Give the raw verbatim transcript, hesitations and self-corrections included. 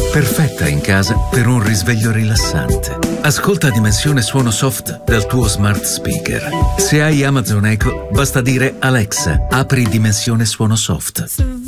perfetta in casa per un risveglio rilassante. Ascolta Dimensione Suono Soft dal tuo smart speaker. Se hai Amazon Echo, basta dire Alexa, apri Dimensione Suono Soft.